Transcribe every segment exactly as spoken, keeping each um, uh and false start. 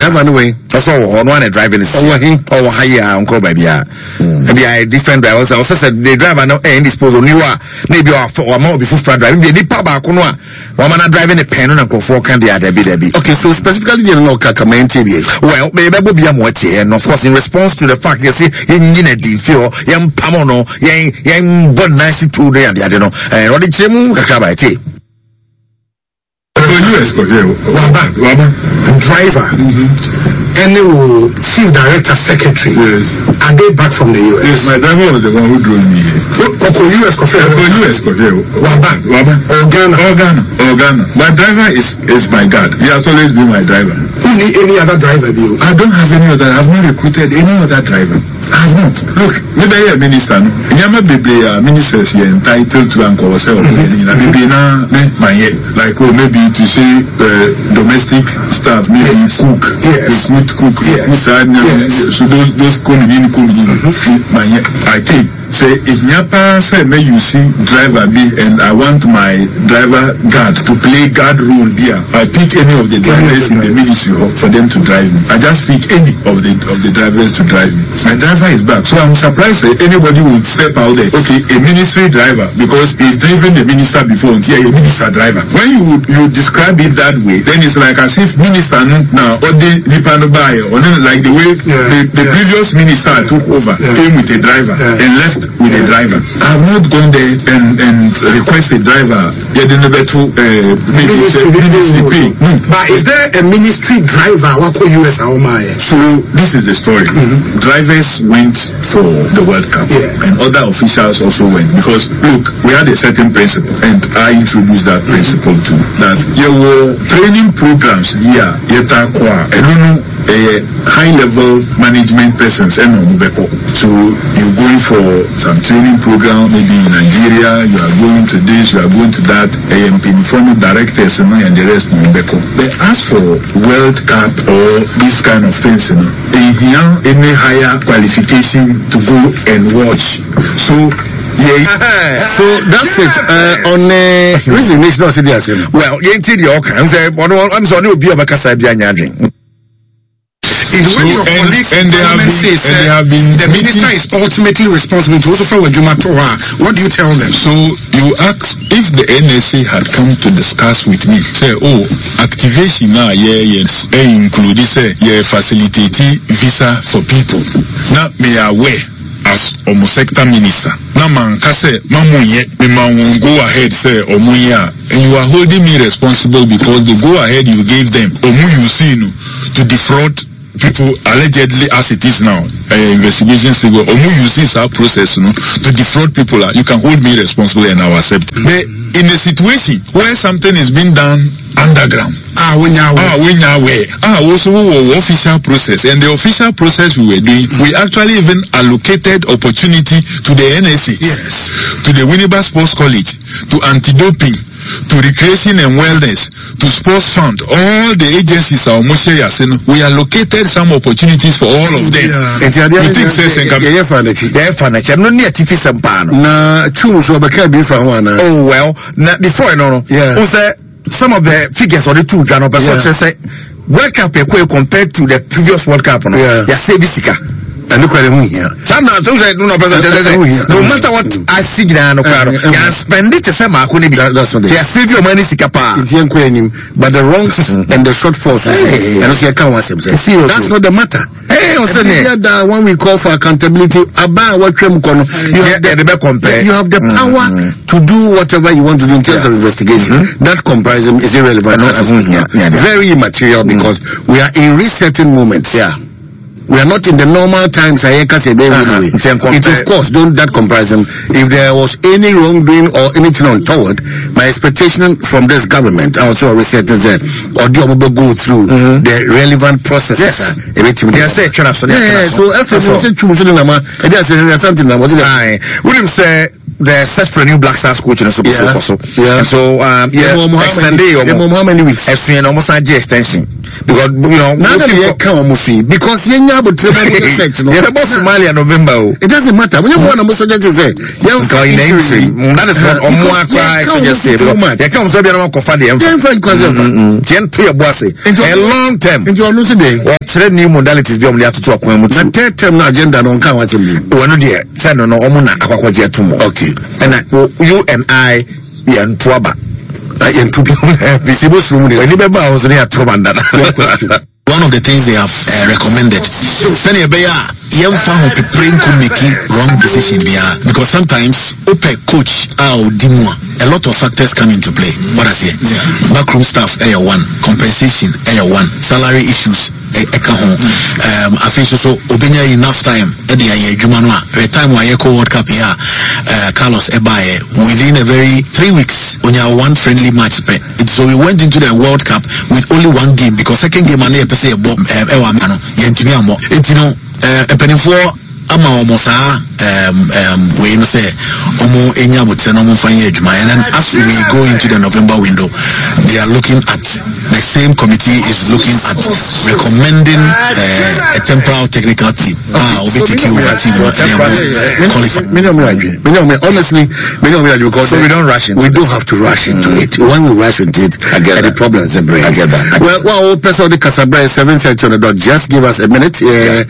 driver no way. Also, on one driving is over him or higher uncle baby. Maybe I different drivers. I also said the driver no any disposal new maybe or more before front driving. Maybe Papa Kunwa. One man driving a pen and go for can be a debit debit. Okay, so specifically you know Kakamenti. Well, maybe will be a moite, and of course in response to the fact you see in a defio, young Pamono, young young bon nice two day and the other no and what did you Kakabati? U S Waba, Waba, driver, and the chief director secretary. Yes. Are they back from the U S? Yes, my driver was the one who drove me here. Oko U S Kofi. U S Kofi. Waba, Waba, or Ghana, or Ghana, or Ghana. My driver is is my guard. He has always been my driver. Who need any other driver? Do you? I don't have any other. I have not recruited any other driver. I have not. Look, maybe I am a minister. Nyama bebe a ministers here entitled to anchor ourselves. Maybe na me my head like oh maybe to say uh, domestic staff, maybe yes. cook, yes, good cook, yes. yes. So those those coming in, coming in, my I think say if nyapa say may you see driver be and I want my driver guard to play guard role here. I pick any of the drivers in the ministry for them to drive me. I just pick any of the of the drivers to drive me. My driver is back, so I'm surprised that anybody would step out there. Okay, a ministry driver because he's driven the minister before. Here, a minister driver. When you you describe it that way, then it's like as if minister now or the Nipano buy or like the way yeah, the, the yeah. previous minister yeah. took over yeah. came with a driver yeah. and left with yeah. a driver. I have not gone there and and request a driver. Yeah, they never to uh, maybe ministry, ministry pay. No. But is there a ministry driver? What could U S So this is the story. Mm-hmm. Drivers went for the World Cup yeah. and other officials also went because look, we had a certain principle and I introduced that principle too. That there were training programs here, yeta kwa, and you know, a high level management persons and so you're going for some training program maybe in Nigeria, you are going to this, you are going to that, and informal directors and the rest no beko. They ask for World Cup or this kind of things, you know, any higher qualification to go and watch. So yeah, so that's it. Uh, on uh, resignation, well, you tell you okay. I'm sorry, you'll be a Bakasa Bianyadring. Is when your colleagues and they have been, says, and they have been the minister is ultimately responsible to also for Jumatoa. What do you tell them? So you ask if the N S A had come to discuss with me, say, oh, activation now, yeah, yes, include say, yeah, facilitate visa for people. Now, me aware as almost sector minister. Now, man, kase, mamunye, me man won't go ahead, say, omunya, and you are holding me responsible because the go ahead you gave them, omu you see, no, to defraud people allegedly as it is now, uh, investigation still go, or who uses our process, you know, to defraud people, uh, you can hold me responsible and I will accept. But in a situation where something is being done underground, ah, when you're ah, when you're aware, ah, also official process, and the official process we were doing, we actually even allocated opportunity to the N S A, yes, to the Winneba Sports College, to anti-doping, to recreation and wellness, to sports fund, all the agencies are we allocated some opportunities for all of them. Yeah. You think says and come yeah, fanachi. Yeah, fanachi. I'm not near T V Sampano. Na choose what can be from one. Oh well, na, before no no. Yeah. Some of the figures or the two Jano, but yeah. say World Cup compared to the previous World Cup, no. Yeah. Yeah, say Bisika. And look at him here. Sometimes no matter what I see now, no crowd. Yeah, spend it to some Makuni. That's what they are. Save your money, Sikapa. But the wrongs and the shortfalls, and also can't want them. That's not the matter. Hey, also that one we call for accountability. About what you have the you have the power to do whatever you want to do in terms of investigation. That comparison is irrelevant. Very immaterial because we are in resetting moments. Yeah. We are not in the normal times. I can say uh-huh. It of course don't that comparison. If there was any wrongdoing or anything untoward, my expectation from this government, also reset is that or do go through mm-hmm. the relevant processes. Yes. Everything. Yes. Yeah, yeah. So after we say something that was it. William say the search for a new Black Stars coach in the Super yeah. so, yeah. and so um yeah, extend it how many weeks? Almost a extension because you know now that you can almost see because you know but sex no. Yeah, about Somalia November. It doesn't matter when you want to most of that is there. Yeah, in entry. That is what on more cry so just say. They come so be no confide them. Ten five concept. Ten three boss. A long term. And you are losing day. chere new modalities bi om dia toto akwan mu. Na third term na agenda no nka watem bi. Wono de say no no omo na akwakwaje atomo. Okay. And you and I we and Tuaba. I and to be visible room there. Anybody else near Tuaba. One of the things they have uh, recommended, send a bear, young farm to pray to make wrong decision there because sometimes open coach our demo a lot of factors come into play. What I say, yeah. Backroom staff air one, compensation air one, salary issues eka home. Um, I think so. So obenya enough time. Edi aye jumanwa. The time wa yeko World Cup here, uh, Carlos Ebaye within a very three weeks on your one friendly match. So we went into the World Cup with only one game because second game ane say bob ewa mano yentumi amo etino eh penifo ama omosa um um we no say omo enya botre no mo fanye adwuma and as we go into the November window they are looking at the same committee is looking at recommending uh, a temporal technical team ah over take over team qualify honestly because so we don't rush into we don't have to rush into it when we rush into it I get the problems are brain well well person the Casablanca seven thirty on the dot just give us a minute uh,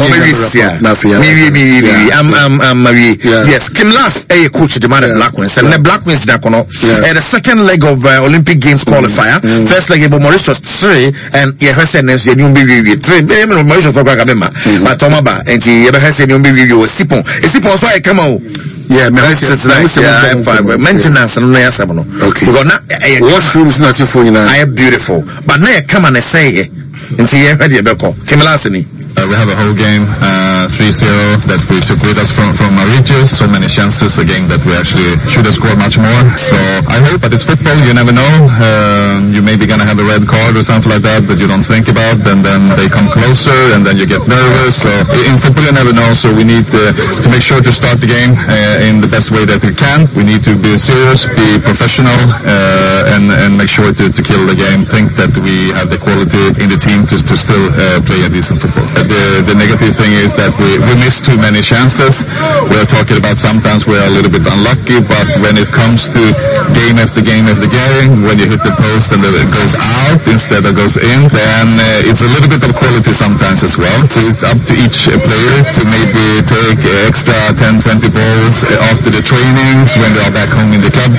maybe I'm I'm I'm yes Kim Last a coach the man Black Wings and the Black Wings that kono and the second leg of uh, Olympic Games qualifier mm. first leg of Mauritius three and yeah her say next year you be three me no Mauritius for Ghana but Tomaba and he ever has say you be sipon sipon so I come out yeah maintenance maintenance no na yasem no okay because na washrooms na for you now I am beautiful but now come and say nti ye hwe de beko Kim Last ni Uh, we have a whole game, uh, three zero that we took with us from, from Mauritius. So many chances, a game that we actually should have scored much more. So I hope, but it's football, you never know. Uh, you maybe gonna have a red card or something like that that you don't think about, and then they come closer, and then you get nervous. So in football, you never know. So we need uh, to make sure to start the game uh, in the best way that we can. We need to be serious, be professional, uh, and, and make sure to, to kill the game. Think that we have the quality in the team to, to still uh, play a decent football. The, the negative thing is that we, we miss too many chances. We're talking about sometimes we're a little bit unlucky, but when it comes to game after game after game, when you hit the post and it goes out instead of goes in, then uh, it's a little bit of quality sometimes as well. So it's up to each uh, player to maybe take uh, extra ten, twenty balls uh, after the trainings when they are back home in the club.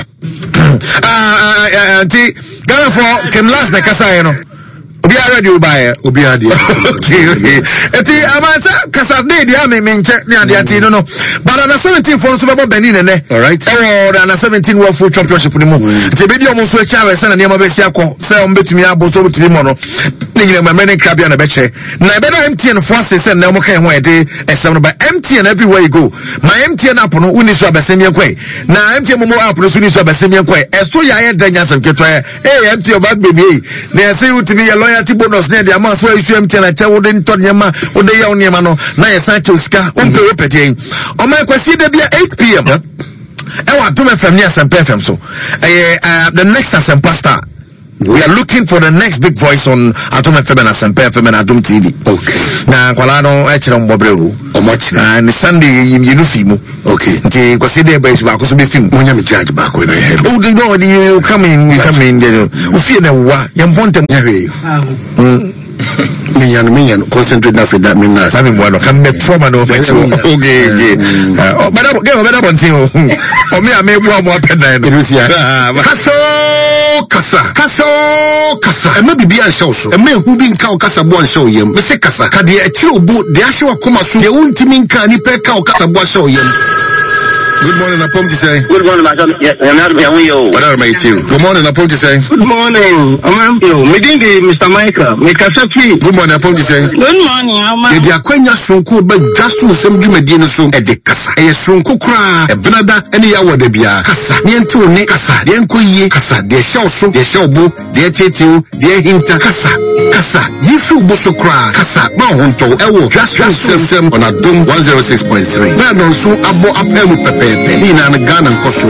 Ah, uh, uh, Ghana for Kim Last na kasa you know. Obi already buy obi ade okay okay eti amasa kasa dey dia me me nche ne ade ati no no but under seventeen for so baba Benin ne all right eh under seventeen World Food Championship ni mo eti be dia mo so echa we se na niam be si akọ se o betumi abo so betumi mo no ni nyina ma me krabia na be che na be da M T N for say se na mo kan ho e de esem no ba M T N everywhere you go my M T N app no uni so abasemi enko na M T N mo app no so uni so abasemi enko e so ya ye danya sam keto eh M T N bad baby na say utimi ye loyalty bonus na the amount so you M T N ata wo de nto nyama wo de ya onyama no na ye san chosika o pe wo pede o ma kwasi de bia eight p m e wa Adom F M ni Asempa F M so eh the next Asempa star we are looking for the next big voice on Adom F M and Asempa F M and Adom T V. Okay. Na kwala no e kire mbobrewu. Omochi. And Sunday yim yinu fimu. Okay. Nti kwasi de ba ba ko so be film. Munya me charge back when I head. Oh, they know you come in, you come in there. We feel na wa. Yam ponte ya we. Minyan minyan concentrate na for that me na. Sabi mo no come be trauma no for you. Okay, okay. Oh, better get better bontin o. O me a me bo mo peda no. Kaso kasa. Kaso kasa. E ma bibi an show so. E ma hu bi nka o kasa bo an show yem. Me se kasa. Ka de e kire obo de ahye wa koma so. De untimi nka ni pe ka o kasa bo show yem. Good morning, Apom to say. Good morning, my son. Yes, I'm not here with you. What are mate you? Good morning, Apom to say. Good morning, I'm you. Meeting the Mister Michael. Me kasafi. Good morning, Apom to say. Good morning, I'm. E dia kwanya sonko ba just no sem dwumadi no so e de kasa. E sonko kra e benada ene ya wada bia. Kasa. Ni ente oni kasa. De enko yie kasa. De hye so, de hye obo, de tetew, de hinta kasa. Kasa. Yifu bo so kra. Kasa. Ma honto e wo just sem sem on Adom one oh six point three. Na don so abo apemu pepe. Ni na Ghana nkoso